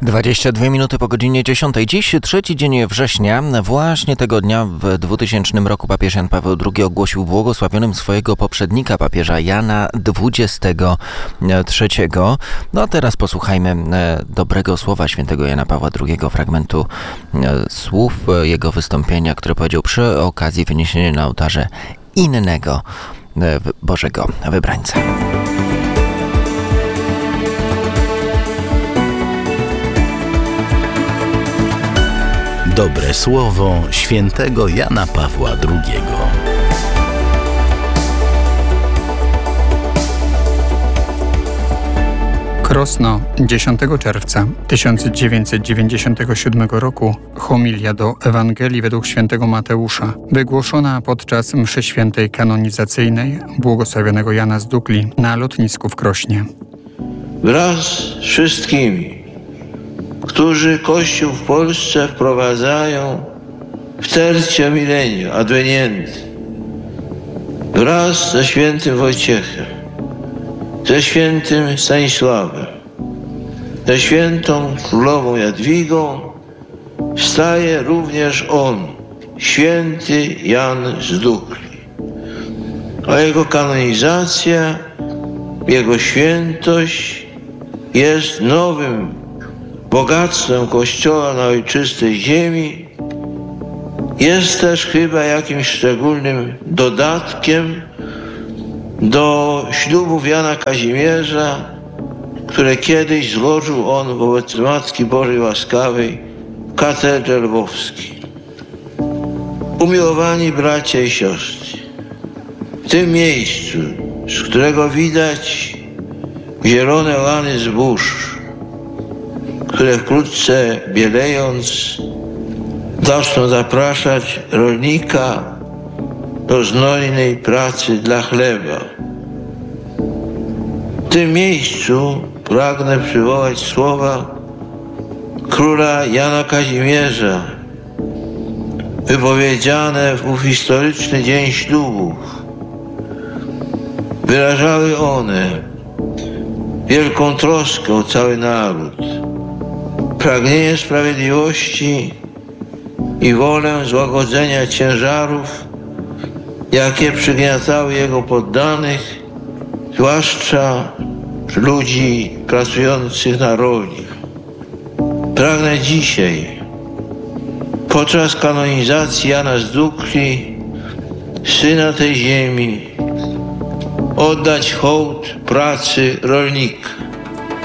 22 minuty po godzinie 10. Dziś trzeci dzień września. Właśnie tego dnia w 2000 roku papież Jan Paweł II ogłosił błogosławionym swojego poprzednika, papieża Jana XXIII. No a teraz posłuchajmy dobrego słowa świętego Jana Pawła II, fragmentu słów jego wystąpienia, które powiedział przy okazji wyniesienia na ołtarze innego Bożego wybrańca. Dobre słowo świętego Jana Pawła II. Krosno, 10 czerwca 1997 roku, homilia do Ewangelii według świętego Mateusza, wygłoszona podczas mszy świętej kanonizacyjnej błogosławionego Jana z Dukli na lotnisku w Krośnie. Wraz z wszystkimi, którzy Kościół w Polsce wprowadzają w tercio millennium, advenienty, wraz ze świętym Wojciechem, ze świętym Stanisławem, ze świętą królową Jadwigą, wstaje również on, święty Jan z Dukli. A jego kanonizacja, jego świętość jest nowym bogactwem Kościoła na ojczystej ziemi, jest też chyba jakimś szczególnym dodatkiem do ślubów Jana Kazimierza, które kiedyś złożył on wobec Matki Bożej Łaskawej w katedrze lwowskiej. Umiłowani bracia i siostry, w tym miejscu, z którego widać zielone łany zbóż, które wkrótce bielejąc zaczną zapraszać rolnika do znojnej pracy dla chleba. W tym miejscu pragnę przywołać słowa króla Jana Kazimierza, wypowiedziane w ów historyczny dzień ślubów. Wyrażały one wielką troskę o cały naród, pragnienie sprawiedliwości i wolę złagodzenia ciężarów, jakie przygniatały jego poddanych, zwłaszcza ludzi pracujących na roli. Pragnę dzisiaj, podczas kanonizacji Jana z Dukli, syna tej ziemi, oddać hołd pracy rolnika.